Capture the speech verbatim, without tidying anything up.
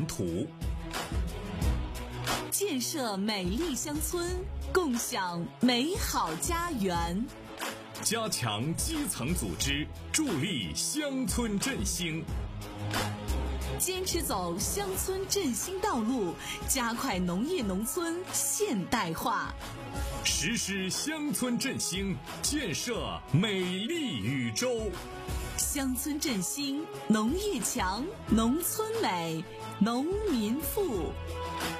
蓝图。 建设美丽乡村，共享美好家园。 加强基层组织，助力乡村振兴。 坚持走乡村振兴道路，加快农业农村现代化。 实施乡村振兴，建设美丽宇宙。 乡村振兴，农业强，农村美，农民富。